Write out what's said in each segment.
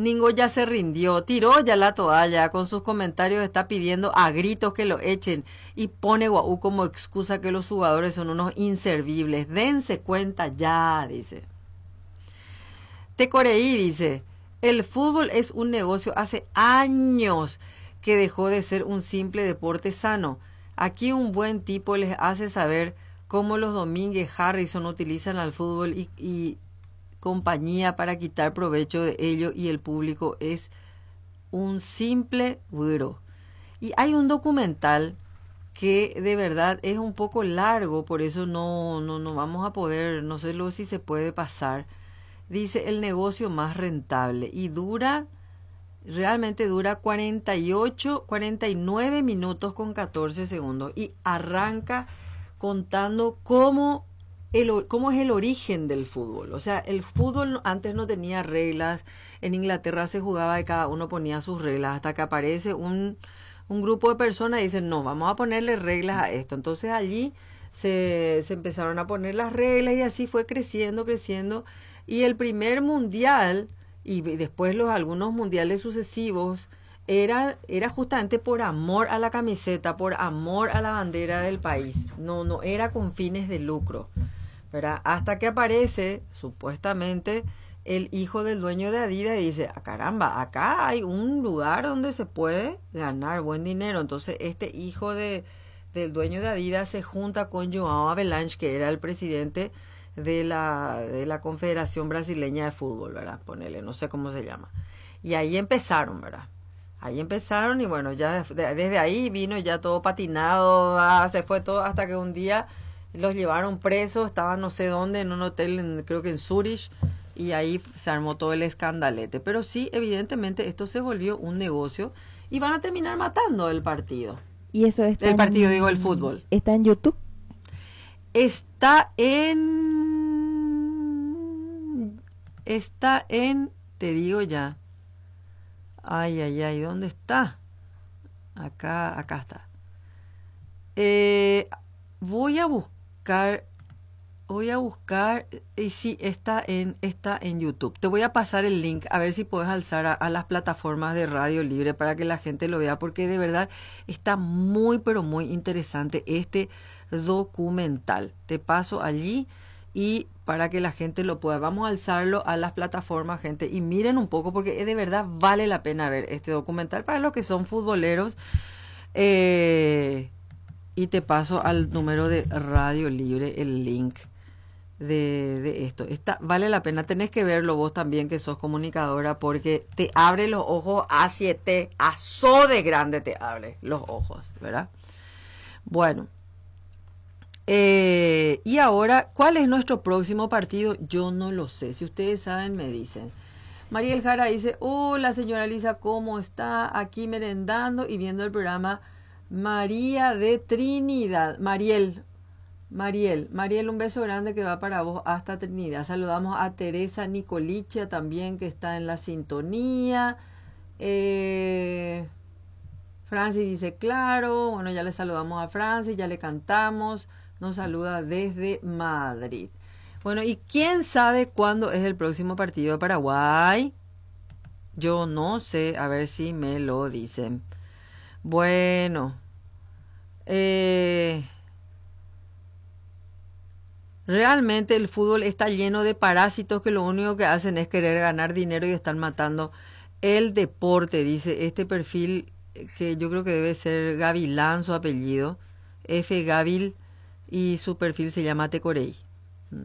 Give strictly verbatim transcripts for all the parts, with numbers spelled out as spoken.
Ningo ya se rindió, tiró ya la toalla, con sus comentarios está pidiendo a gritos que lo echen y pone Guau como excusa que los jugadores son unos inservibles. Dense cuenta ya, dice. Tecoreí dice, el fútbol es un negocio hace años que dejó de ser un simple deporte sano. Aquí un buen tipo les hace saber cómo los Domínguez Harrison utilizan al fútbol y, y compañía para quitar provecho de ello y el público es un simple güiro. Y hay un documental que de verdad es un poco largo, por eso no, no, no vamos a poder, no sé lo si se puede pasar. Dice el negocio más rentable y dura, realmente dura cuarenta y ocho, cuarenta y nueve minutos con catorce segundos y arranca contando cómo, el, cómo es el origen del fútbol. O sea, el fútbol antes no tenía reglas, en Inglaterra se jugaba y cada uno ponía sus reglas, hasta que aparece un, un grupo de personas y dicen, no, vamos a ponerle reglas a esto. Entonces allí se, se empezaron a poner las reglas y así fue creciendo, creciendo. Y el primer mundial, y después los algunos mundiales sucesivos, era, era justamente por amor a la camiseta, por amor a la bandera del país. No, no era con fines de lucro, ¿verdad? Hasta que aparece, supuestamente, el hijo del dueño de Adidas y dice, ah, caramba, acá hay un lugar donde se puede ganar buen dinero. Entonces este hijo de, del dueño de Adidas se junta con João Havelange, que era el presidente de la, de la Confederación Brasileña de Fútbol, ¿verdad? Ponele, no sé cómo se llama. Y ahí empezaron, ¿verdad? Ahí empezaron y bueno, ya de, desde ahí vino ya todo patinado, ah, se fue todo hasta que un día los llevaron presos, estaban no sé dónde, en un hotel, en, creo que en Zurich, y ahí se armó todo el escandalete. Pero sí, evidentemente esto se volvió un negocio y van a terminar matando el partido. Y eso está el partido, en, digo, el fútbol. ¿Está en YouTube? Está en... Está en... Te digo ya. Ay, ay, ay, ¿dónde está? Acá, acá está. Eh, voy a buscar... Voy a buscar... Y sí, está en, está en YouTube. Te voy a pasar el link, a ver si puedes alzar a, a las plataformas de Radio Libre para que la gente lo vea, porque de verdad está muy, pero muy interesante este documental. Te paso allí y para que la gente lo pueda. Vamos a alzarlo a las plataformas, gente, y miren un poco porque de verdad vale la pena ver este documental para los que son futboleros. Eh, y te paso al número de Radio Libre el link de, de esto. Está, vale la pena, tenés que verlo vos también que sos comunicadora porque te abre los ojos a siete, a so de grande te abre los ojos, ¿verdad? Bueno. Eh, y ahora, ¿cuál es nuestro próximo partido? Yo no lo sé. Si ustedes saben, me dicen. Mariel Jara dice, hola señora Lisa, ¿cómo está? Aquí merendando y viendo el programa María de Trinidad. Mariel, Mariel, Mariel, un beso grande que va para vos hasta Trinidad. Saludamos a Teresa Nicolicia también que está en la sintonía. Eh, Francis dice, claro. Bueno, ya le saludamos a Francis, ya le cantamos. Nos saluda desde Madrid. Bueno, ¿y quién sabe cuándo es el próximo partido de Paraguay? Yo no sé, a ver si me lo dicen. Bueno, eh, realmente el fútbol está lleno de parásitos que lo único que hacen es querer ganar dinero y están matando el deporte, dice este perfil que yo creo que debe ser Gavilán su apellido, F. Gavil, y su perfil se llama Tecorey. Mm.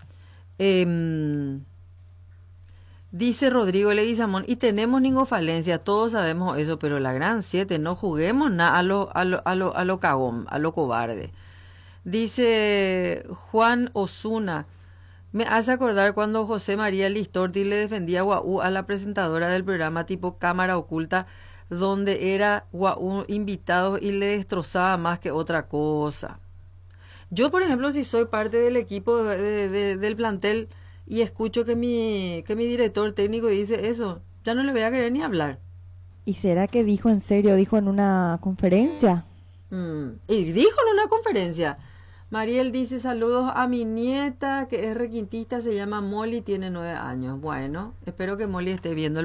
Eh, dice Rodrigo Leguizamón, y tenemos ninguna falencia, todos sabemos eso, pero la gran siete, no juguemos nada a lo, a lo, a lo, a lo cagón, a lo cobarde. Dice Juan Osuna, me hace acordar cuando José María Listorti le defendía a Guau a la presentadora del programa tipo Cámara Oculta, donde era Guau invitado y le destrozaba más que otra cosa. Yo, por ejemplo, si soy parte del equipo de, de, de, del plantel y escucho que mi, que mi director técnico dice eso, ya no le voy a querer ni hablar. ¿Y será que dijo en serio, dijo en una conferencia? Mm, y dijo en una conferencia. Mariel dice, saludos a mi nieta, que es requintista, se llama Molly, tiene nueve años. Bueno, espero que Molly esté viendo el